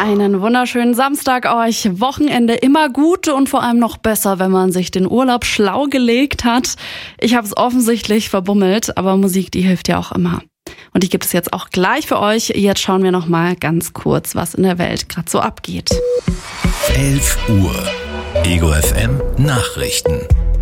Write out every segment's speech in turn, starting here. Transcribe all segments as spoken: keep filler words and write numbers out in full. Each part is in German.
Einen wunderschönen Samstag euch. Wochenende immer gut und vor allem noch besser, wenn man sich den Urlaub schlau gelegt hat. Ich habe es offensichtlich verbummelt, aber Musik, die hilft ja auch immer. Und die gibt es jetzt auch gleich für euch. Jetzt schauen wir noch mal ganz kurz, was in der Welt gerade so abgeht. elf Uhr. Ego F M Nachrichten.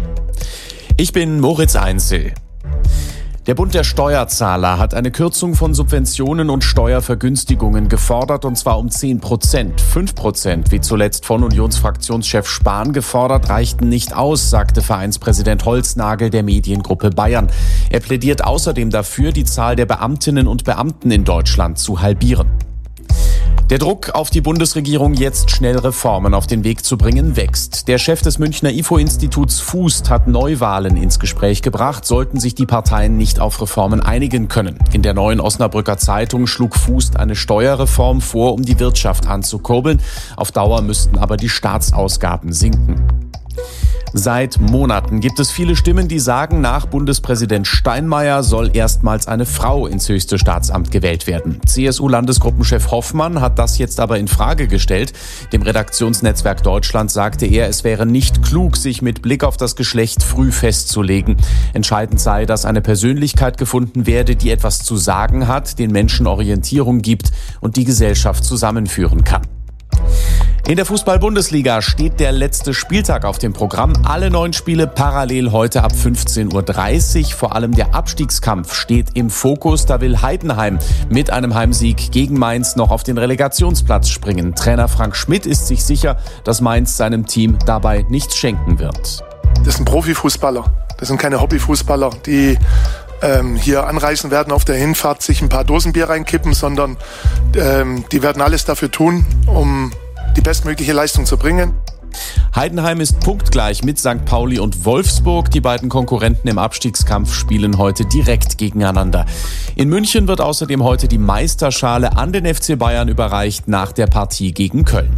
Ich bin Moritz Einzel. Der Bund der Steuerzahler hat eine Kürzung von Subventionen und Steuervergünstigungen gefordert, und zwar um zehn Prozent. fünf Prozent, wie zuletzt von Unionsfraktionschef Spahn gefordert, reichten nicht aus, sagte Vereinspräsident Holznagel der Mediengruppe Bayern. Er plädiert außerdem dafür, die Zahl der Beamtinnen und Beamten in Deutschland zu halbieren. Der Druck auf die Bundesregierung, jetzt schnell Reformen auf den Weg zu bringen, wächst. Der Chef des Münchner I F O-Instituts Fußt hat Neuwahlen ins Gespräch gebracht, sollten sich die Parteien nicht auf Reformen einigen können. In der Neuen Osnabrücker Zeitung schlug Fußt eine Steuerreform vor, um die Wirtschaft anzukurbeln. Auf Dauer müssten aber die Staatsausgaben sinken. Seit Monaten gibt es viele Stimmen, die sagen, nach Bundespräsident Steinmeier soll erstmals eine Frau ins höchste Staatsamt gewählt werden. C S U-Landesgruppenchef Hoffmann hat das jetzt aber in Frage gestellt. Dem Redaktionsnetzwerk Deutschland sagte er, es wäre nicht klug, sich mit Blick auf das Geschlecht früh festzulegen. Entscheidend sei, dass eine Persönlichkeit gefunden werde, die etwas zu sagen hat, den Menschen Orientierung gibt und die Gesellschaft zusammenführen kann. In der Fußball-Bundesliga steht der letzte Spieltag auf dem Programm. Alle neun Spiele parallel heute ab fünfzehn Uhr dreißig. Vor allem der Abstiegskampf steht im Fokus. Da will Heidenheim mit einem Heimsieg gegen Mainz noch auf den Relegationsplatz springen. Trainer Frank Schmidt ist sich sicher, dass Mainz seinem Team dabei nichts schenken wird. Das sind Profifußballer. Das sind keine Hobbyfußballer, die ähm, hier anreisen werden auf der Hinfahrt, sich ein paar Dosen Bier reinkippen, sondern ähm, die werden alles dafür tun, um die bestmögliche Leistung zu bringen. Heidenheim ist punktgleich mit Sankt Pauli und Wolfsburg. Die beiden Konkurrenten im Abstiegskampf spielen heute direkt gegeneinander. In München wird außerdem heute die Meisterschale an den F C Bayern überreicht nach der Partie gegen Köln.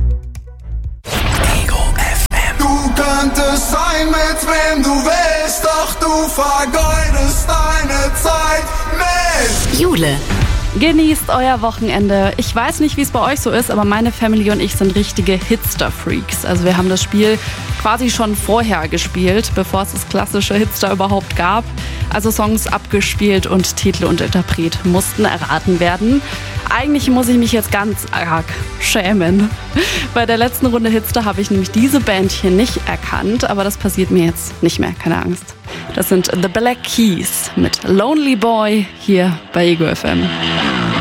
Ego F M. Du könntest sein, mit wem du willst, doch du vergeudest deine Zeit mit Jule. Genießt euer Wochenende. Ich weiß nicht, wie es bei euch so ist, aber meine Family und ich sind richtige Hitster-Freaks. Also wir haben das Spiel quasi schon vorher gespielt, bevor es das klassische Hitster überhaupt gab. Also Songs abgespielt und Titel und Interpret mussten erraten werden. Eigentlich muss ich mich jetzt ganz arg schämen. Bei der letzten Runde Hitster habe ich nämlich diese Band hier nicht erkannt, aber das passiert mir jetzt nicht mehr, keine Angst. Das sind The Black Keys mit Lonely Boy hier bei Ego F M.